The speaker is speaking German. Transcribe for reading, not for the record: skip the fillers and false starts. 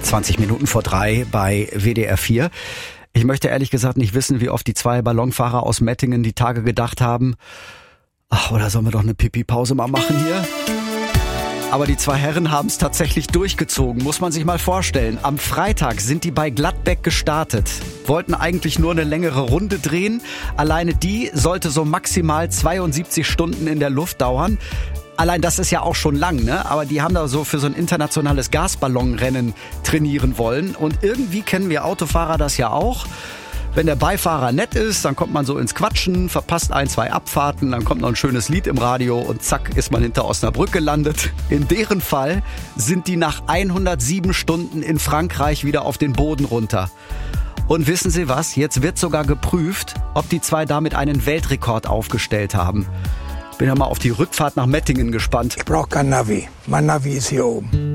20 Minuten vor 3 bei WDR 4. Ich möchte ehrlich gesagt nicht wissen, wie oft die zwei Ballonfahrer aus Mettingen die Tage gedacht haben, ach, oder sollen wir doch eine Pipi-Pause mal machen hier? Aber die zwei Herren haben es tatsächlich durchgezogen, muss man sich mal vorstellen. Am Freitag sind die bei Gladbeck gestartet, wollten eigentlich nur eine längere Runde drehen. Alleine die sollte so maximal 72 Stunden in der Luft dauern. Allein das ist ja auch schon lang, ne? Aber die haben da so für so ein internationales Gasballonrennen trainieren wollen. Und irgendwie kennen wir Autofahrer das ja auch. Wenn der Beifahrer nett ist, dann kommt man so ins Quatschen, verpasst 1, 2 Abfahrten, dann kommt noch ein schönes Lied im Radio und zack, ist man hinter Osnabrück gelandet. In deren Fall sind die nach 107 Stunden in Frankreich wieder auf den Boden runter. Und wissen Sie was? Jetzt wird sogar geprüft, ob die zwei damit einen Weltrekord aufgestellt haben. Bin ja mal auf die Rückfahrt nach Mettingen gespannt. Ich brauche kein Navi. Mein Navi ist hier oben.